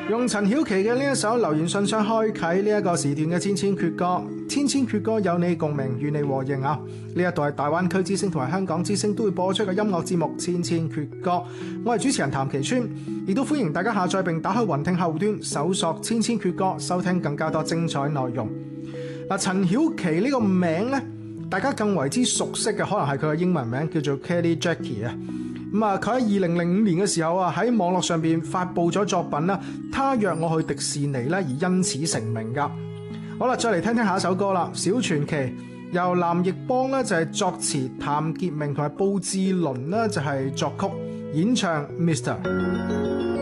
用陳曉琪嘅呢一首留言信箱開啟呢一個時段嘅千千闕歌，千千闕歌有你共鳴，與你和應啊！呢一度係大灣區之聲同埋香港之聲都會播出嘅音樂節目《千千闕歌》，我係主持人譚其川，亦都歡迎大家下載並打開雲聽後端搜索《千千闕歌》，收聽更加多精彩內容。嗱，陳曉琪呢個名呢，大家更為之熟悉嘅可能係佢嘅英文名叫做 Kelly Jackie 啊。咁啊，佢喺2005年嘅時候啊，喺網絡上邊發佈咗作品啦，他約我去迪士尼咧，而因此成名噶。好啦，再嚟聽聽下一首歌啦，《小傳奇》由藍奕邦咧就係作詞，譚傑明同埋布志綸咧就係作曲，演唱 Mr.